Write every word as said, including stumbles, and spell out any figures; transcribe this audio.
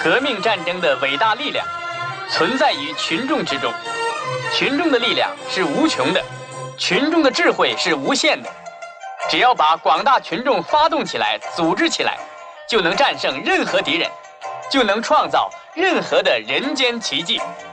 革命战争的伟大力量存在于群众之中，群众的力量是无穷的，群众的智慧是无限的。只要把广大群众发动起来、组织起来，就能战胜任何敌人，就能创造任何的人间奇迹。